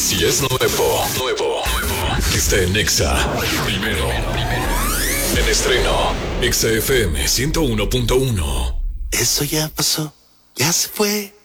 Si es nuevo, está en Exa. Primero. En estreno, Exa FM 101.1. Eso ya pasó, ya se fue.